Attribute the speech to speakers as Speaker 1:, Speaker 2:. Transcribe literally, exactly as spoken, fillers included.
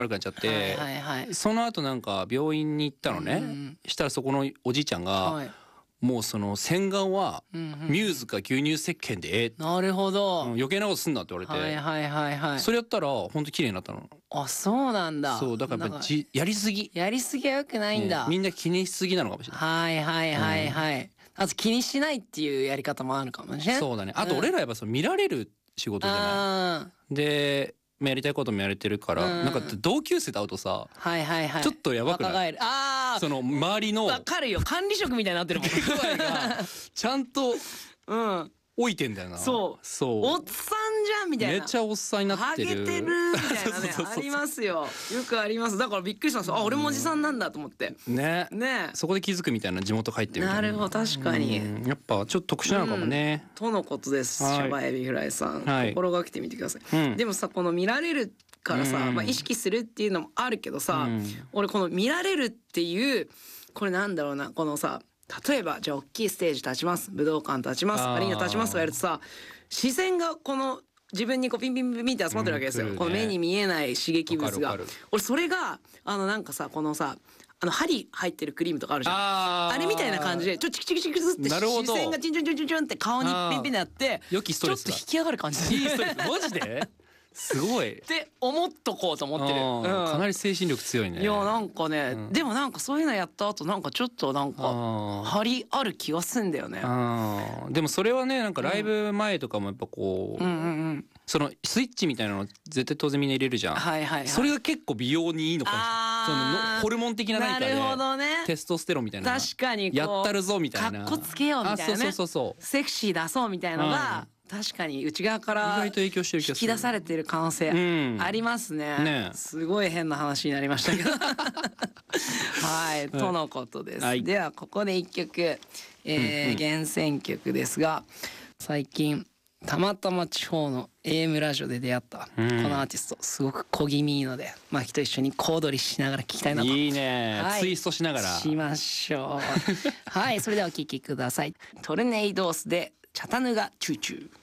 Speaker 1: 悪くなっちゃって、
Speaker 2: はいはいはい、
Speaker 1: その後なんか病院に行ったのね、うん、したらそこのおじいちゃんが、はい、もうその洗顔はミューズか牛乳石鹸でええ、
Speaker 2: なるほど、
Speaker 1: うん、余計なことすんなって言われて、
Speaker 2: はいはいはいはい、
Speaker 1: それやったら本当綺麗になったの。
Speaker 2: あ、そうなんだ。
Speaker 1: そうだからやっぱじやりすぎ
Speaker 2: やりすぎは良くないんだ、
Speaker 1: ね、みんな気にしすぎなのかもしれない。
Speaker 2: はいはいはいはい、うん、あと気にしないっていうやり方もあるかもしれない。
Speaker 1: そうだね。あと俺らやっぱその見られる仕事じゃない、うん、でやりたいこともやれてるから、うん、なんか同級生と会うとさ、
Speaker 2: はいはいはい、
Speaker 1: ちょっとやばくない？
Speaker 2: ああ、
Speaker 1: その周りの
Speaker 2: わかるよ、管理職みたいになってるもん
Speaker 1: ちゃんとうん置いてんだよな。
Speaker 2: そうそう、おっさんじゃんみたいな、
Speaker 1: めっちゃおっさんになってる、
Speaker 2: ハゲてるみたいなねありますよ、よくあります。だからびっくりしたんですよ、あ、俺もおじさんなんだと思って
Speaker 1: ね
Speaker 2: ね、
Speaker 1: そこで気づくみたいな、地元帰ってみたいな。
Speaker 2: なるほど、確かに
Speaker 1: やっぱちょっと特殊なのかもね、
Speaker 2: うん、とのことです。シャバエビフライさん、はい、心がけてみてください、うん、でもさ、この見られるからさ、うん、まあ、意識するっていうのもあるけどさ、うん、俺この見られるっていう、これなんだろうな、このさ、例えばじゃあ大きいステージ立ちます、武道館立ちます、アリーナ立ちますとかやるとさ、視線がこの自分にこうピンピンピンピンって集まってるわけですよ、うんね、この目に見えない刺激物が。俺それがあのなんかさ、このさ、あの針入ってるクリームとかあるじゃん、 あ, あれみたいな感じでちょっとチキチキチキズって視線がチンチュンチュンチュンチュンって顔にピンピンでやって、
Speaker 1: 良きストレスだ、
Speaker 2: ちょっと引き上がる感じ。
Speaker 1: いいストレスマジですごい
Speaker 2: って思っとこうと思ってる、うん、
Speaker 1: かなり精神力強いね。
Speaker 2: いやなんかね、うん、でもなんかそういうのやった後なんかちょっとなんか張りある気がすんだよね。
Speaker 1: あ、でもそれはね、なんかライブ前とかもやっぱこう、うんうんうんうん、そのスイッチみたいなの絶対当然みんな入れるじゃん、はいはいはい、それが結構美容にいいのかもしれない。そのホルモン的な何かで、なるほどね、テストステロンみたいな、確かにこうやったるぞみたいな、
Speaker 2: かっこつけようみたいなね、
Speaker 1: そうそうそうそう、
Speaker 2: セクシー出そうみたいなのが、うん、確かに内側から
Speaker 1: 意外と影響してる気がする、
Speaker 2: 引き出されてる可能性ありますね、うん、ね、すごい変な話になりましたけどはい、とのことです、はい、ではここで一曲、えーうんうん、厳選曲ですが、最近たまたま地方の エーエム ラジオで出会ったこのアーティスト、すごく小気味いいので、マキと一緒に小躍りしながら聴きたいなと。
Speaker 1: いいね、はい、ツイストしながら
Speaker 2: しましょうはい、それではお聴きください。トルネイドースでチャタヌガチューチュー。